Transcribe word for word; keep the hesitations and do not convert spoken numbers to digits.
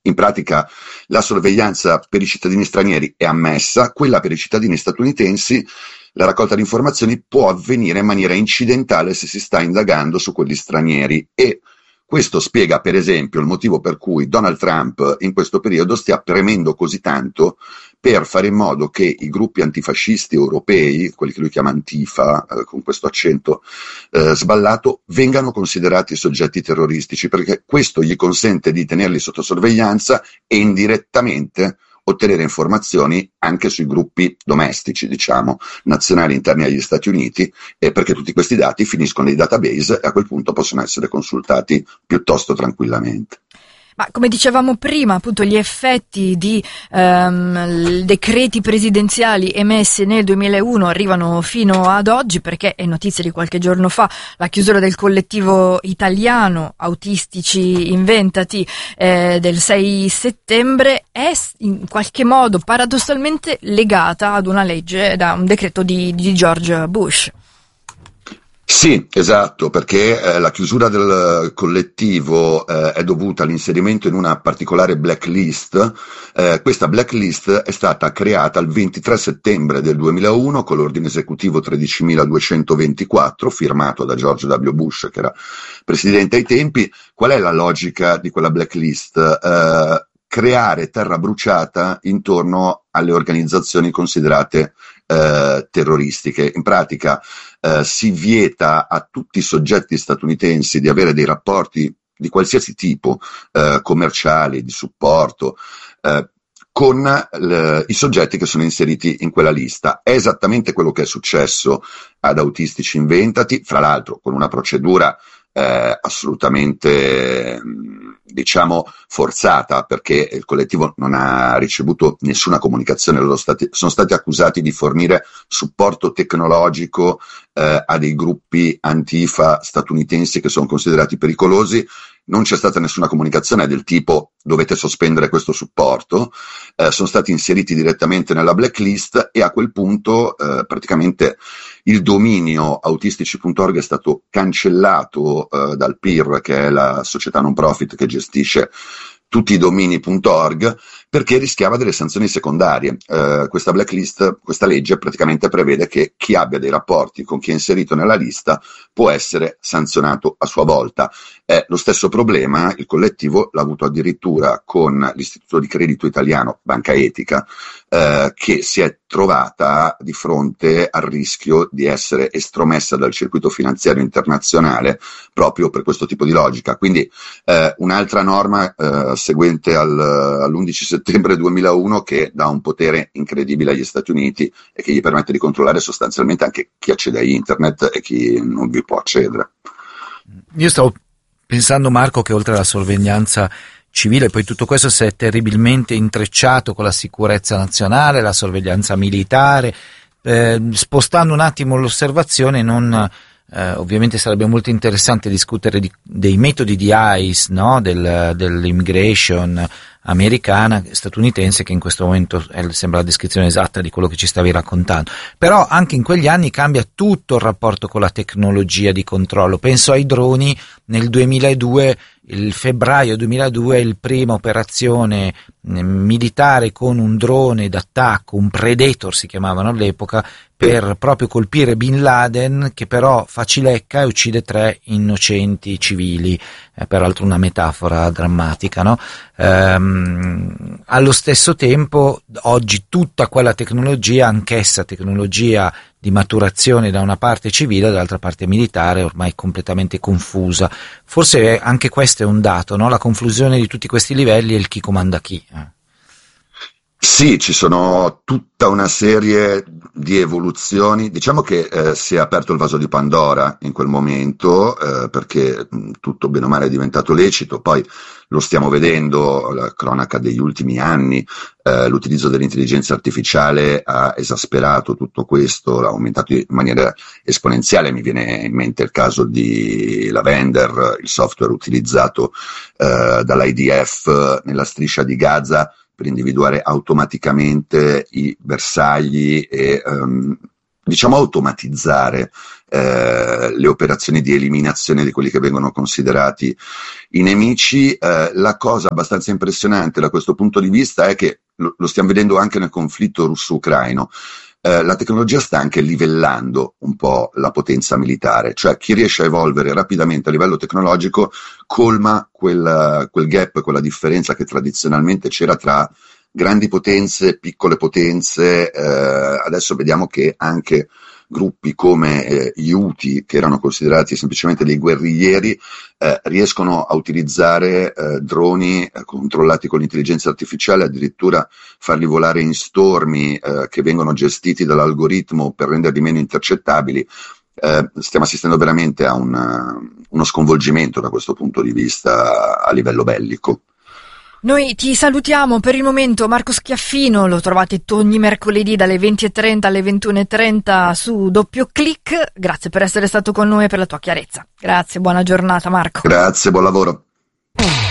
In pratica la sorveglianza per i cittadini stranieri è ammessa, quella per i cittadini statunitensi, la raccolta di informazioni può avvenire in maniera incidentale se si sta indagando su quelli stranieri, e questo spiega per esempio il motivo per cui Donald Trump in questo periodo stia premendo così tanto per fare in modo che i gruppi antifascisti europei, quelli che lui chiama Antifa, eh, con questo accento eh, sballato, vengano considerati soggetti terroristici, perché questo gli consente di tenerli sotto sorveglianza e indirettamente ottenere informazioni anche sui gruppi domestici, diciamo, nazionali interni agli Stati Uniti, eh, perché tutti questi dati finiscono nei database e a quel punto possono essere consultati piuttosto tranquillamente. Ma come dicevamo prima, appunto, gli effetti di ehm, decreti presidenziali emessi nel duemilauno arrivano fino ad oggi, perché è notizia di qualche giorno fa la chiusura del collettivo italiano Autistici Inventati eh, del sei settembre è in qualche modo paradossalmente legata ad una legge, da un decreto di, di George Bush. Sì, esatto, perché eh, la chiusura del collettivo eh, è dovuta all'inserimento in una particolare blacklist. Eh, questa blacklist è stata creata il ventitré settembre del duemilauno con l'ordine esecutivo tredicimiladuecentoventiquattro, firmato da George W. Bush, che era presidente ai tempi. Qual è la logica di quella blacklist? Eh, creare terra bruciata intorno alle organizzazioni considerate eh, terroristiche. In pratica eh, si vieta a tutti i soggetti statunitensi di avere dei rapporti di qualsiasi tipo, eh, commerciali, di supporto, eh, con le, i soggetti che sono inseriti in quella lista. È esattamente quello che è successo ad Autistici Inventati, fra l'altro con una procedura eh, assolutamente, diciamo, forzata, perché il collettivo non ha ricevuto nessuna comunicazione. Loro stati, sono stati accusati di fornire supporto tecnologico eh, a dei gruppi antifa statunitensi che sono considerati pericolosi. Non c'è stata nessuna comunicazione del tipo dovete sospendere questo supporto, eh, sono stati inseriti direttamente nella blacklist e a quel punto eh, praticamente il dominio autistici punto org è stato cancellato eh, dal P I R, che è la società non profit che gestisce tutti i domini punto org, perché rischiava delle sanzioni secondarie. Eh, questa blacklist, questa legge praticamente prevede che chi abbia dei rapporti con chi è inserito nella lista può essere sanzionato a sua volta. Eh, lo stesso problema il collettivo l'ha avuto addirittura con l'Istituto di Credito Italiano, Banca Etica, eh, che si è trovata di fronte al rischio di essere estromessa dal circuito finanziario internazionale proprio per questo tipo di logica. Quindi eh, un'altra norma eh, seguente al, all'undici settembre duemilauno che dà un potere incredibile agli Stati Uniti e che gli permette di controllare sostanzialmente anche chi accede a internet e chi non vi può accedere. Io stavo pensando, Marco, che oltre alla sorveglianza civile, poi tutto questo si è terribilmente intrecciato con la sicurezza nazionale, la sorveglianza militare, eh, spostando un attimo l'osservazione, non eh, ovviamente sarebbe molto interessante discutere di, dei metodi di ICE, no? Del, dell'immigration americana, statunitense, che in questo momento è, sembra la descrizione esatta di quello che ci stavi raccontando. Però anche in quegli anni cambia tutto il rapporto con la tecnologia di controllo. Penso ai droni. Nel duemiladue, il febbraio duemiladue, il prima operazione militare con un drone d'attacco, un Predator si chiamavano all'epoca, per proprio colpire Bin Laden, che però fa cilecca e uccide tre innocenti civili, eh, peraltro una metafora drammatica, no? Ehm, allo stesso tempo oggi tutta quella tecnologia, anch'essa tecnologia di maturazione da una parte civile, dall'altra parte militare, ormai completamente confusa. Forse anche questo è un dato, no? La confusione di tutti questi livelli e il chi comanda chi. Eh. Sì, ci sono tutta una serie di evoluzioni. Diciamo che eh, si è aperto il vaso di Pandora in quel momento, eh, perché mh, tutto bene o male è diventato lecito. Poi lo stiamo vedendo, la cronaca degli ultimi anni, eh, l'utilizzo dell'intelligenza artificiale ha esasperato tutto questo, l'ha aumentato in maniera esponenziale. Mi viene in mente il caso di Lavender, il software utilizzato eh, dall'I D F nella striscia di Gaza per individuare automaticamente i bersagli e um, diciamo automatizzare eh, le operazioni di eliminazione di quelli che vengono considerati i nemici. Eh, la cosa abbastanza impressionante da questo punto di vista è che lo, lo stiamo vedendo anche nel conflitto russo-ucraino. Eh, la tecnologia sta anche livellando un po' la potenza militare, cioè chi riesce a evolvere rapidamente a livello tecnologico colma quel, quel gap, quella differenza che tradizionalmente c'era tra grandi potenze, piccole potenze. Eh, adesso vediamo che anche gruppi come eh, gli Houthi, che erano considerati semplicemente dei guerriglieri, eh, riescono a utilizzare eh, droni eh, controllati con l'intelligenza artificiale, addirittura farli volare in stormi eh, che vengono gestiti dall'algoritmo per renderli meno intercettabili. Eh, stiamo assistendo veramente a un, uno sconvolgimento da questo punto di vista a livello bellico. Noi ti salutiamo per il momento, Marco Schiaffino, lo trovate ogni mercoledì dalle venti e trenta alle ventuno e trenta su Doppio Click. Grazie per essere stato con noi e per la tua chiarezza. Grazie, buona giornata Marco. Grazie, buon lavoro.